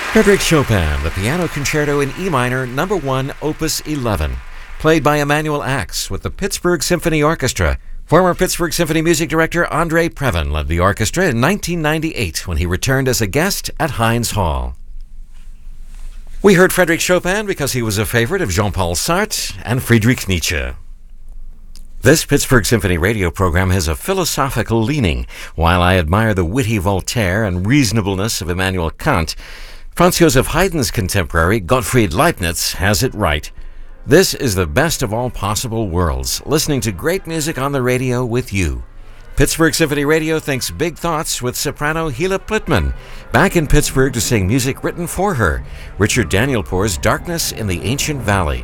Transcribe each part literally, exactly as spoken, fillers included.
Frédéric Chopin, the Piano Concerto in E minor, number one, opus eleven, played by Emanuel Ax with the Pittsburgh Symphony Orchestra. Former Pittsburgh Symphony music director Andre Previn led the orchestra in nineteen ninety-eight when he returned as a guest at Heinz Hall. We heard Frédéric Chopin because he was a favorite of Jean-Paul Sartre and Friedrich Nietzsche. This Pittsburgh Symphony radio program has a philosophical leaning. While I admire the witty Voltaire and reasonableness of Immanuel Kant, Franz Joseph Haydn's contemporary, Gottfried Leibniz, has it right. This is the best of all possible worlds, listening to great music on the radio with you. Pittsburgh Symphony Radio thinks big thoughts with soprano Hila Plittman, back in Pittsburgh to sing music written for her, Richard Danielpour's Darkness in the Ancient Valley.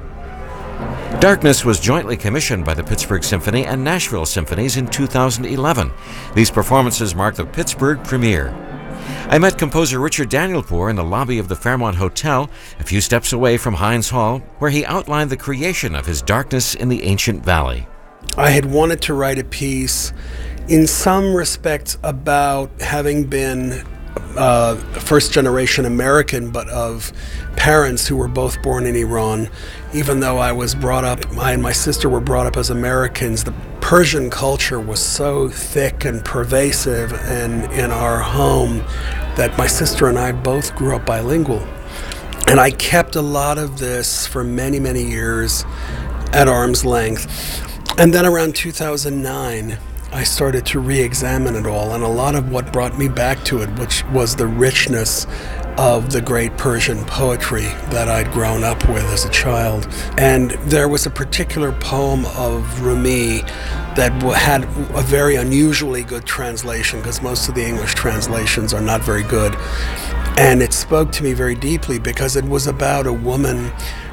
Darkness was jointly commissioned by the Pittsburgh Symphony and Nashville Symphonies in two thousand eleven. These performances mark the Pittsburgh premiere. I met composer Richard Danielpour in the lobby of the Fairmont Hotel, a few steps away from Heinz Hall, where he outlined the creation of his Darkness in the Ancient Valley. I had wanted to write a piece in some respects about having been uh, first-generation American, but of parents who were both born in Iran. Even though I was brought up, I and my sister were brought up as Americans, the Persian culture was so thick and pervasive in, in our home that my sister and I both grew up bilingual. And I kept a lot of this for many, many years at arm's length. And then around two thousand nine, I started to re-examine it all, and a lot of what brought me back to it, which was the richness of the great Persian poetry that I'd grown up with as a child. And there was a particular poem of Rumi that had a very unusually good translation, because most of the English translations are not very good. And it spoke to me very deeply because it was about a woman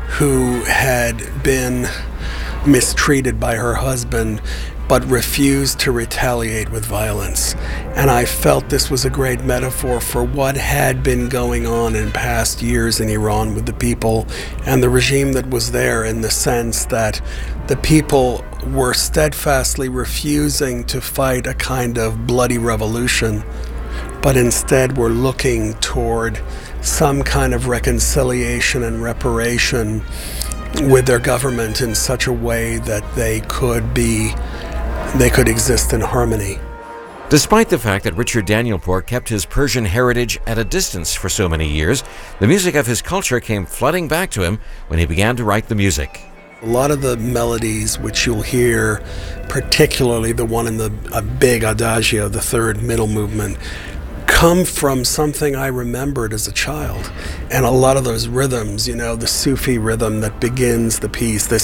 who had been mistreated by her husband but refused to retaliate with violence. And I felt this was a great metaphor for what had been going on in past years in Iran with the people and the regime that was there, in the sense that the people were steadfastly refusing to fight a kind of bloody revolution, but instead were looking toward some kind of reconciliation and reparation with their government in such a way that they could be they could exist in harmony. Despite the fact that Richard Danielpour kept his Persian heritage at a distance for so many years, the music of his culture came flooding back to him when he began to write the music. A lot of the melodies which you'll hear, particularly the one in the a big adagio, the third middle movement, come from something I remembered as a child. And a lot of those rhythms, you know, the Sufi rhythm that begins the piece, this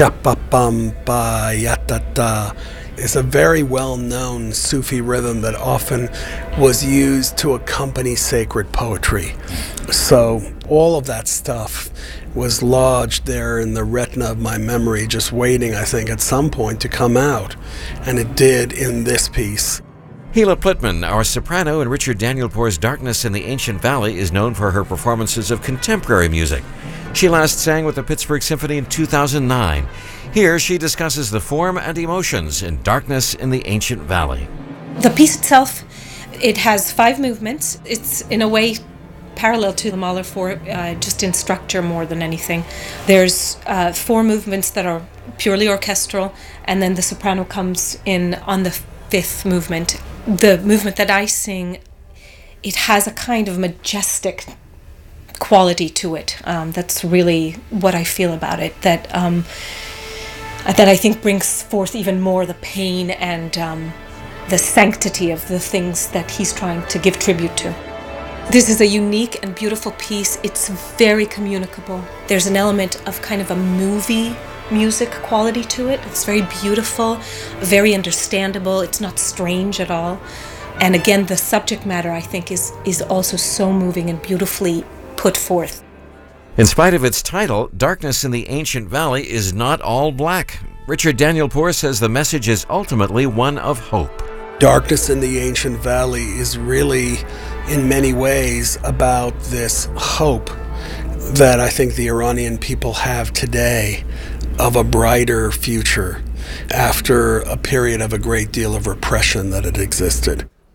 cha-pa-pam-pa-ya-ta-ta, is a very well-known Sufi rhythm that often was used to accompany sacred poetry. So all of that stuff was lodged there in the retina of my memory, just waiting, I think, at some point to come out. And it did in this piece. Hila Plittman, our soprano in Richard Danielpour's Darkness in the Ancient Valley, is known for her performances of contemporary music. She last sang with the Pittsburgh Symphony in two thousand nine. Here she discusses the form and emotions in Darkness in the Ancient Valley. The piece itself, it has five movements. It's in a way parallel to the Mahler four, uh, just in structure more than anything. There's uh, four movements that are purely orchestral, and then the soprano comes in on the fifth movement. The movement that I sing, it has a kind of majestic quality to it. Um, that's really what I feel about it. That um, that I think brings forth even more the pain and um, the sanctity of the things that he's trying to give tribute to. This is a unique and beautiful piece. It's very communicable. There's an element of kind of a movie music quality to it. It's very beautiful, very understandable. It's not strange at all. And again, the subject matter, I think, is, is also so moving and beautifully put forth. In spite of its title, Darkness in the Ancient Valley is not all black. Richard Danielpour says the message is ultimately one of hope. Darkness in the Ancient Valley is really, in many ways, about this hope that I think the Iranian people have today of a brighter future after a period of a great deal of repression that had existed.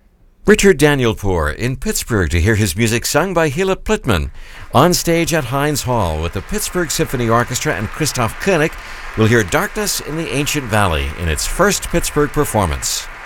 Richard Danielpour in Pittsburgh to hear his music sung by Hila Plitman. On stage at Heinz Hall with the Pittsburgh Symphony Orchestra and Christoph Koenig, we'll hear Darkness in the Ancient Valley in its first Pittsburgh performance.